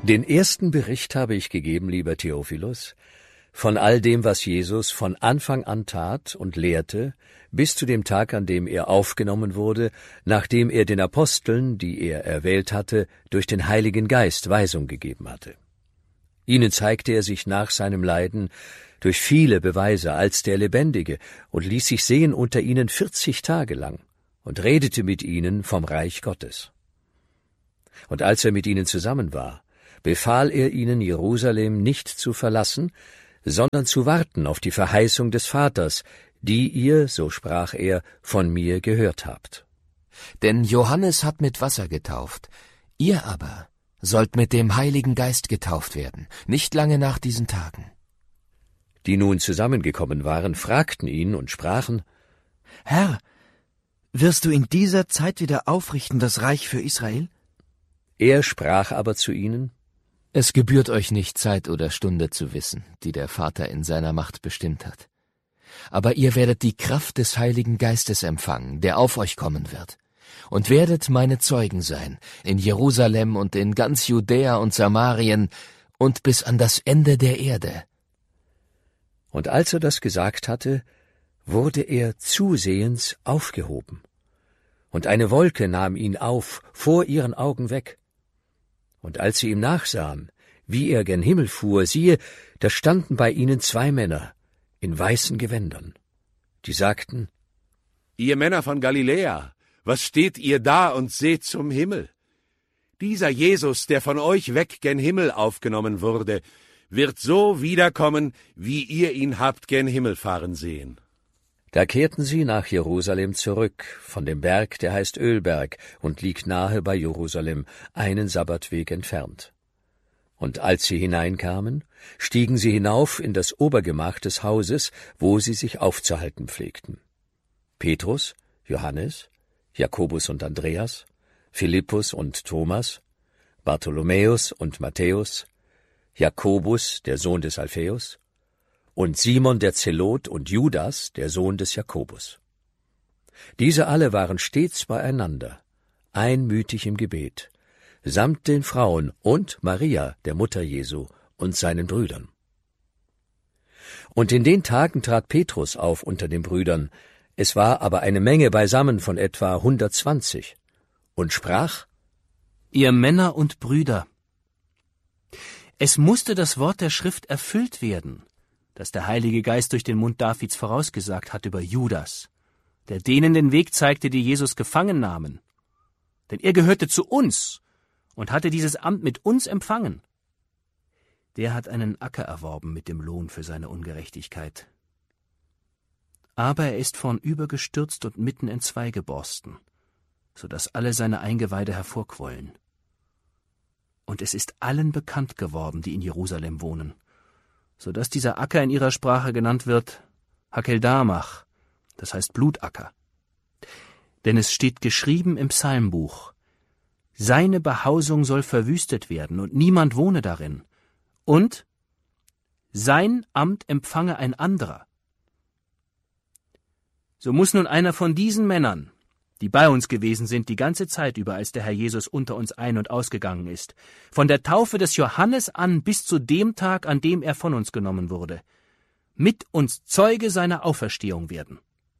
Den ersten Bericht habe ich gegeben, lieber Theophilus, von all dem, was Jesus von Anfang an tat und lehrte, bis zu dem Tag, an dem er aufgenommen wurde, nachdem er den Aposteln, die er erwählt hatte, durch den Heiligen Geist Weisung gegeben hatte. Ihnen zeigte er sich nach seinem Leiden durch viele Beweise als der Lebendige und ließ sich sehen unter ihnen 40 Tage lang und redete mit ihnen vom Reich Gottes. Und als er mit ihnen zusammen war, befahl er ihnen, Jerusalem nicht zu verlassen, sondern zu warten auf die Verheißung des Vaters, die ihr, so sprach er, von mir gehört habt. Denn Johannes hat mit Wasser getauft, ihr aber sollt mit dem Heiligen Geist getauft werden, nicht lange nach diesen Tagen. Die nun zusammengekommen waren, fragten ihn und sprachen: Herr, wirst du in dieser Zeit wieder aufrichten das Reich für Israel? Er sprach aber zu ihnen: Es gebührt euch nicht, Zeit oder Stunde zu wissen, die der Vater in seiner Macht bestimmt hat. Aber ihr werdet die Kraft des Heiligen Geistes empfangen, der auf euch kommen wird, und werdet meine Zeugen sein, in Jerusalem und in ganz Judäa und Samarien und bis an das Ende der Erde. Und als er das gesagt hatte, wurde er zusehends aufgehoben, und eine Wolke nahm ihn auf, vor ihren Augen weg. Und als sie ihm nachsahen, wie er gen Himmel fuhr, siehe, da standen bei ihnen 2 Männer in weißen Gewändern. Die sagten: Ihr Männer von Galiläa, was steht ihr da und seht zum Himmel? Dieser Jesus, der von euch weg gen Himmel aufgenommen wurde, wird so wiederkommen, wie ihr ihn habt gen Himmel fahren sehen. Da kehrten sie nach Jerusalem zurück, von dem Berg, der heißt Ölberg und liegt nahe bei Jerusalem, einen Sabbatweg entfernt. Und als sie hineinkamen, stiegen sie hinauf in das Obergemach des Hauses, wo sie sich aufzuhalten pflegten. Petrus, Johannes, Jakobus und Andreas, Philippus und Thomas, Bartholomäus und Matthäus, Jakobus, der Sohn des Alpheus, und Simon der Zelot und Judas, der Sohn des Jakobus. Diese alle waren stets beieinander, einmütig im Gebet, samt den Frauen und Maria, der Mutter Jesu, und seinen Brüdern. Und in den Tagen trat Petrus auf unter den Brüdern, es war aber eine Menge beisammen von etwa 120, und sprach: Ihr Männer und Brüder, es musste das Wort der Schrift erfüllt werden, das der Heilige Geist durch den Mund Davids vorausgesagt hat über Judas, der denen den Weg zeigte, die Jesus gefangen nahmen. Denn er gehörte zu uns und hatte dieses Amt mit uns empfangen. Der hat einen Acker erworben mit dem Lohn für seine Ungerechtigkeit. Aber er ist vornübergestürzt und mitten entzwei geborsten, so dass alle seine Eingeweide hervorquollen. Und es ist allen bekannt geworden, die in Jerusalem wohnen, so dass dieser Acker in ihrer Sprache genannt wird Hakeldamach, das heißt Blutacker. Denn es steht geschrieben im Psalmbuch: Seine Behausung soll verwüstet werden, und niemand wohne darin. Und sein Amt empfange ein anderer. So muss nun einer von diesen Männern, die bei uns gewesen sind die ganze Zeit über, als der Herr Jesus unter uns ein- und ausgegangen ist, von der Taufe des Johannes an bis zu dem Tag, an dem er von uns genommen wurde, mit uns Zeuge seiner Auferstehung werden.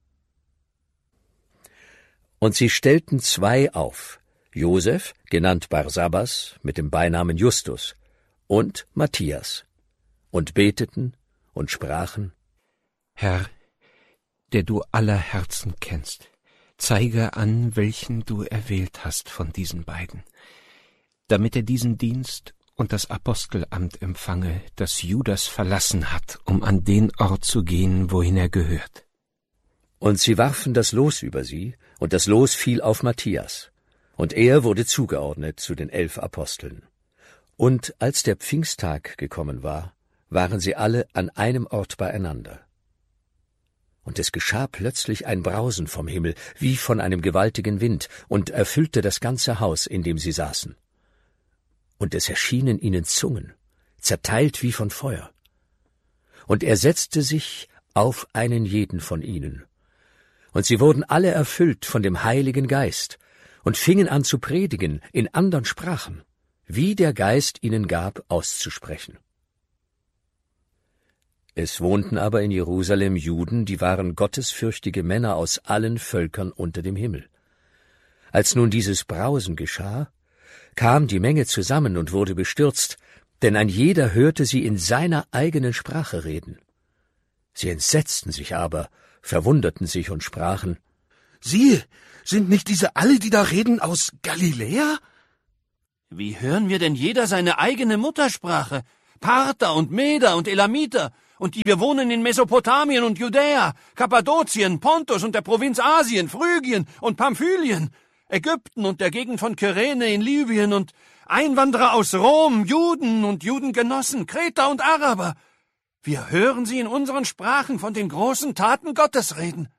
Und sie stellten 2 auf, Josef, genannt Barsabbas, mit dem Beinamen Justus, und Matthias, und beteten und sprachen: Herr, der du aller Herzen kennst, zeige an, welchen du erwählt hast von diesen beiden, damit er diesen Dienst und das Apostelamt empfange, das Judas verlassen hat, um an den Ort zu gehen, wohin er gehört. Und sie warfen das Los über sie, und das Los fiel auf Matthias, und er wurde zugeordnet zu den 11 Aposteln. Und als der Pfingsttag gekommen war, waren sie alle an einem Ort beieinander. Und es geschah plötzlich ein Brausen vom Himmel, wie von einem gewaltigen Wind, und erfüllte das ganze Haus, in dem sie saßen. Und es erschienen ihnen Zungen, zerteilt wie von Feuer. Und er setzte sich auf einen jeden von ihnen. Und sie wurden alle erfüllt von dem Heiligen Geist und fingen an zu predigen in andern Sprachen, wie der Geist ihnen gab, auszusprechen. Es wohnten aber in Jerusalem Juden, die waren gottesfürchtige Männer aus allen Völkern unter dem Himmel. Als nun dieses Brausen geschah, kam die Menge zusammen und wurde bestürzt, denn ein jeder hörte sie in seiner eigenen Sprache reden. Sie entsetzten sich aber, verwunderten sich und sprachen: Siehe, sind nicht diese alle, die da reden, aus Galiläa? Wie hören wir denn jeder seine eigene Muttersprache? Parther und Meder und Elamiter, und die wir wohnen in Mesopotamien und Judäa, Kappadokien, Pontus und der Provinz Asien, Phrygien und Pamphylien, Ägypten und der Gegend von Kyrene in Libyen und Einwanderer aus Rom, Juden und Judengenossen, Kreter und Araber. Wir hören sie in unseren Sprachen von den großen Taten Gottes reden.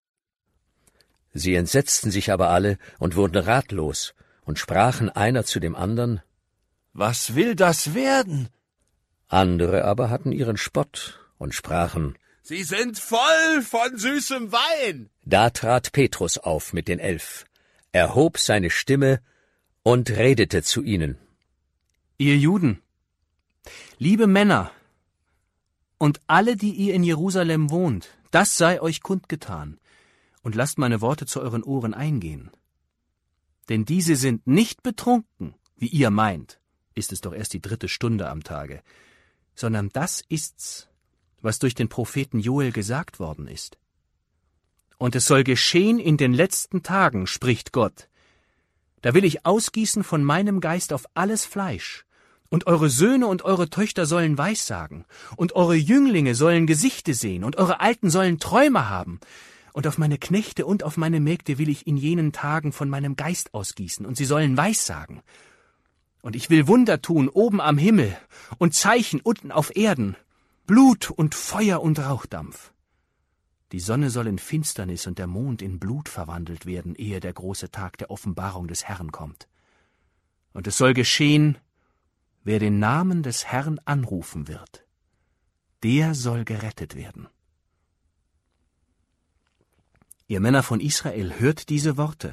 Sie entsetzten sich aber alle und wurden ratlos und sprachen einer zu dem andern: Was will das werden? Andere aber hatten ihren Spott und sprachen: Sie sind voll von süßem Wein. Da trat Petrus auf mit den 11, erhob seine Stimme und redete zu ihnen: Ihr Juden, liebe Männer und alle, die ihr in Jerusalem wohnt, das sei euch kundgetan, und lasst meine Worte zu euren Ohren eingehen. Denn diese sind nicht betrunken, wie ihr meint, ist es doch erst die 3. Stunde am Tage, sondern das ist's, was durch den Propheten Joel gesagt worden ist. Und es soll geschehen in den letzten Tagen, spricht Gott. Da will ich ausgießen von meinem Geist auf alles Fleisch, und eure Söhne und eure Töchter sollen Weissagen, und eure Jünglinge sollen Gesichte sehen, und eure Alten sollen Träume haben, und auf meine Knechte und auf meine Mägde will ich in jenen Tagen von meinem Geist ausgießen, und sie sollen Weissagen. Und ich will Wunder tun oben am Himmel und Zeichen unten auf Erden, Blut und Feuer und Rauchdampf. Die Sonne soll in Finsternis und der Mond in Blut verwandelt werden, ehe der große Tag der Offenbarung des Herrn kommt. Und es soll geschehen, wer den Namen des Herrn anrufen wird, der soll gerettet werden. Ihr Männer von Israel, hört diese Worte.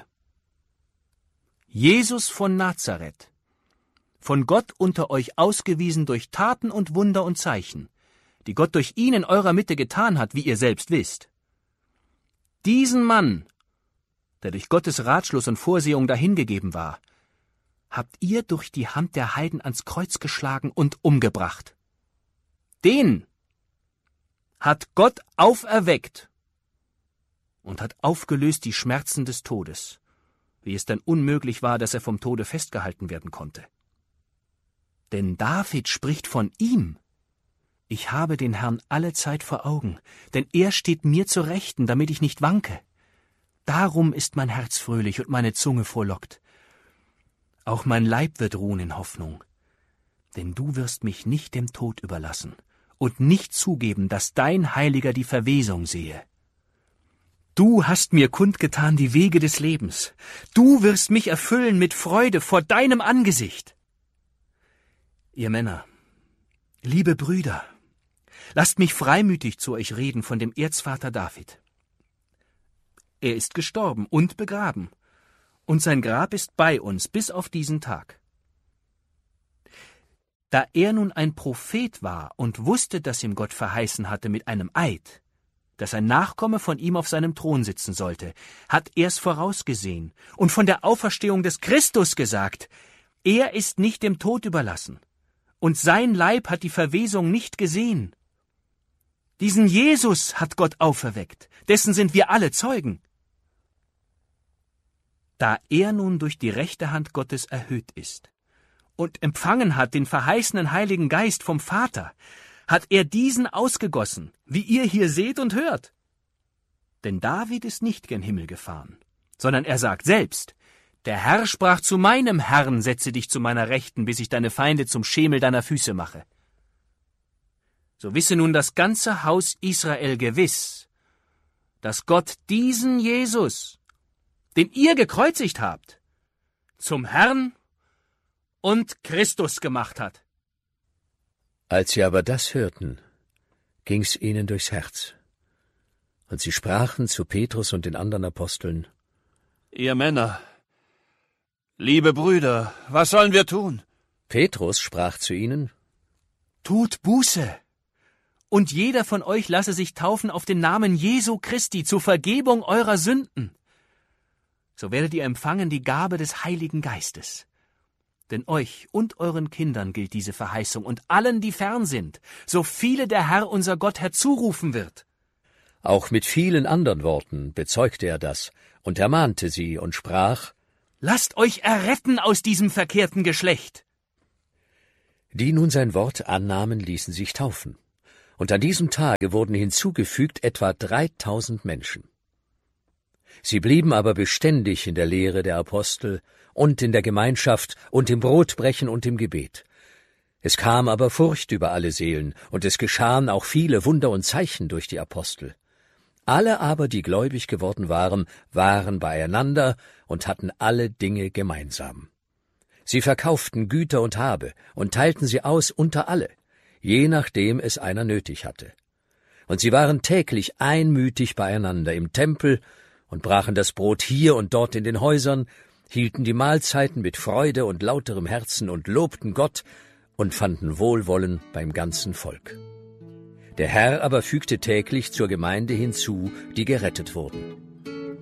Jesus von Nazareth, von Gott unter euch ausgewiesen durch Taten und Wunder und Zeichen, die Gott durch ihn in eurer Mitte getan hat, wie ihr selbst wisst. Diesen Mann, der durch Gottes Ratschluss und Vorsehung dahingegeben war, habt ihr durch die Hand der Heiden ans Kreuz geschlagen und umgebracht. Den hat Gott auferweckt und hat aufgelöst die Schmerzen des Todes, wie es dann unmöglich war, dass er vom Tode festgehalten werden konnte. Denn David spricht von ihm: Ich habe den Herrn allezeit vor Augen, denn er steht mir zur Rechten, damit ich nicht wanke. Darum ist mein Herz fröhlich und meine Zunge frohlockt. Auch mein Leib wird ruhen in Hoffnung, denn du wirst mich nicht dem Tod überlassen und nicht zugeben, dass dein Heiliger die Verwesung sehe. Du hast mir kundgetan die Wege des Lebens. Du wirst mich erfüllen mit Freude vor deinem Angesicht. Ihr Männer, liebe Brüder, lasst mich freimütig zu euch reden von dem Erzvater David. Er ist gestorben und begraben, und sein Grab ist bei uns bis auf diesen Tag. Da er nun ein Prophet war und wusste, dass ihm Gott verheißen hatte mit einem Eid, dass ein Nachkomme von ihm auf seinem Thron sitzen sollte, hat er's vorausgesehen und von der Auferstehung des Christus gesagt: Er ist nicht dem Tod überlassen, und sein Leib hat die Verwesung nicht gesehen. Diesen Jesus hat Gott auferweckt, dessen sind wir alle Zeugen. Da er nun durch die rechte Hand Gottes erhöht ist und empfangen hat den verheißenen Heiligen Geist vom Vater, hat er diesen ausgegossen, wie ihr hier seht und hört. Denn David ist nicht gen Himmel gefahren, sondern er sagt selbst: Der Herr sprach zu meinem Herrn: Setze dich zu meiner Rechten, bis ich deine Feinde zum Schemel deiner Füße mache. So wisse nun das ganze Haus Israel gewiss, dass Gott diesen Jesus, den ihr gekreuzigt habt, zum Herrn und Christus gemacht hat. Als sie aber das hörten, ging's ihnen durchs Herz. Und sie sprachen zu Petrus und den anderen Aposteln: Ihr Männer, liebe Brüder, was sollen wir tun? Petrus sprach zu ihnen: Tut Buße, und jeder von euch lasse sich taufen auf den Namen Jesu Christi zur Vergebung eurer Sünden. So werdet ihr empfangen die Gabe des Heiligen Geistes. Denn euch und euren Kindern gilt diese Verheißung und allen, die fern sind, so viele der Herr unser Gott herzurufen wird. Auch mit vielen anderen Worten bezeugte er das und ermahnte sie und sprach: Lasst euch erretten aus diesem verkehrten Geschlecht. Die nun sein Wort annahmen, ließen sich taufen. Und an diesem Tage wurden hinzugefügt etwa 3000 Menschen. Sie blieben aber beständig in der Lehre der Apostel und in der Gemeinschaft und im Brotbrechen und im Gebet. Es kam aber Furcht über alle Seelen, und es geschahen auch viele Wunder und Zeichen durch die Apostel. Alle aber, die gläubig geworden waren, waren beieinander und hatten alle Dinge gemeinsam. Sie verkauften Güter und Habe und teilten sie aus unter alle, je nachdem es einer nötig hatte. Und sie waren täglich einmütig beieinander im Tempel und brachen das Brot hier und dort in den Häusern, hielten die Mahlzeiten mit Freude und lauterem Herzen und lobten Gott und fanden Wohlwollen beim ganzen Volk. Der Herr aber fügte täglich zur Gemeinde hinzu, die gerettet wurden.